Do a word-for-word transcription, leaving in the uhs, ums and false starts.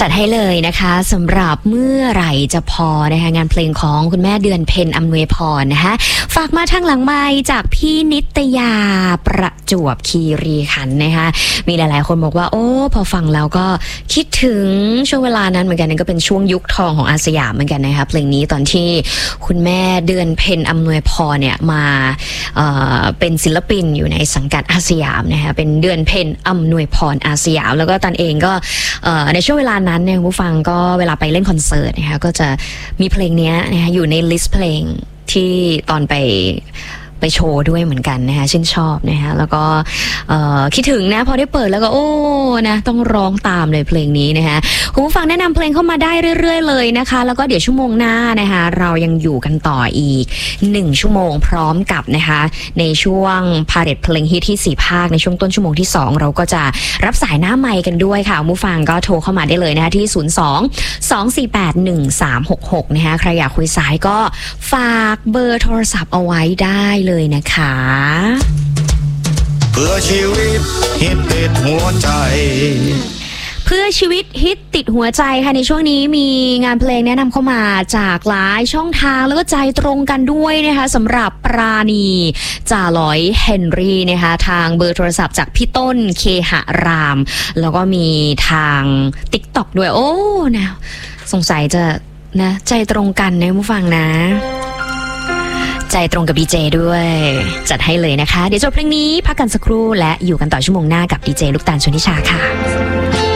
จัดให้เลยนะคะสำหรับเมื่อไหร่จะพอนะคะงานเพลงของคุณแม่เดือนเพ็ญอำนวยพรนะคะฝากมาทางหลังไมค์จากพี่นิตยาประจวบคีรีขันธ์นะคะมีหลายๆคนบอกว่าโอ้พอฟังแล้วก็คิดถึงช่วงเวลานั้นเหมือนกันนั่นก็เป็นช่วงยุคทองของอาสยามเหมือนกันนะคะเพลงนี้ตอนที่คุณแม่เดือนเพ็ญอำนวยพรเนี่ยมาเอ่อเป็นศิลปินอยู่ในสังกัดอาสยามนะคะเป็นเดือนเพ็ญอำนวยพรอาสยามแล้วก็ตันเองก็ในช่วงเวลานั้นเนี่ยผู้ฟังก็เวลาไปเล่นคอนเสิร์ตนะคะก็จะมีเพลงนี้นะคะอยู่ในลิสต์เพลงที่ตอนไปไปโชว์ด้วยเหมือนกันนะคะชื่นชอบนะคะแล้วก็คิดถึงนะพอได้เปิดแล้วก็โอ้นะต้องร้องตามเลยเพลงนี้นะคะคุณผู้ฟังแนะนำเพลงเข้ามาได้เรื่อยๆเลยนะคะแล้วก็เดี๋ยวชั่วโมงหน้านะคะเรายังอยู่กันต่ออีกหนึ่งชั่วโมงพร้อมกับนะคะในช่วงพาเรดเพลงฮิตที่สี่ภาคในช่วงต้นชั่วโมงที่สองเราก็จะรับสายหน้าไมค์กันด้วยค่ะคุณผู้ฟังก็โทรเข้ามาได้เลยนะคะที่ศูนย์ สอง สอง สี่ แปด หนึ่ง สาม หก หกนะคะใครอยากคุยสายก็ฝากเบอร์โทรศัพท์เอาไว้ได้เลยนะคะเพื่อชีวิตฮิตติดหัวใจเพื่อชีวิตฮิตติดหัวใจค่ะในช่วงนี้มีงานเพลงแนะนำเข้ามาจากหลายช่องทางแล้วก็ใจตรงกันด้วยนะคะสำหรับปราณีจ่าลอยเฮนรี่นะคะทางเบอร์โทรศัพท์จากพี่ต้นเคหรามแล้วก็มีทาง TikTok ด้วยโอ้นะสงสัยจะนะใจตรงกันนะผู้ฟังนะใจตรงกับดีเจด้วยจัดให้เลยนะคะเดี๋ยวจบเพลงนี้พักกันสักครู่และอยู่กันต่อชั่วโมงหน้ากับดีเจลูกตาลชนิชาค่ะ